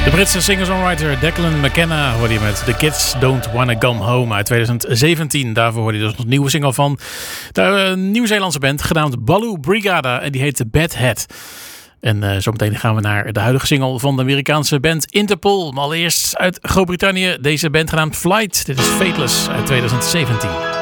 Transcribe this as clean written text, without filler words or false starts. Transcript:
De Britse singer-songwriter Declan McKenna hoorde je met The Kids Don't Wanna Come Home uit 2017. Daarvoor hoorde je dus een nieuwe single van de Nieuw-Zeelandse band genaamd Baloo Brigada en die heet The Bad Hat. En zometeen gaan we naar de huidige single van de Amerikaanse band Interpol. Maar allereerst uit Groot-Brittannië deze band genaamd Flight. Dit is Fateless uit 2017.